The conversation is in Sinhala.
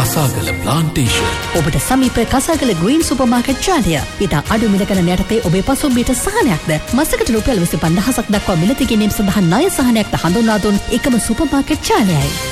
කසාගල ප්ලාන්ටේෂන්. ඔබට සමීප කසාගල ග්‍රීන් සුපර්මාකට් ජාලය. ඉතා අඩු මිලකන යටතේ ඔබේ පසුම්බියට සහනයක්ද මසකට රුපියල් 25,000ක් දක්වා මිලදී ගැනීම සඳහා ණය සහනයක්ද හඳුන්වා දුන් එකම සුපර්මාකට් ජාලයයි.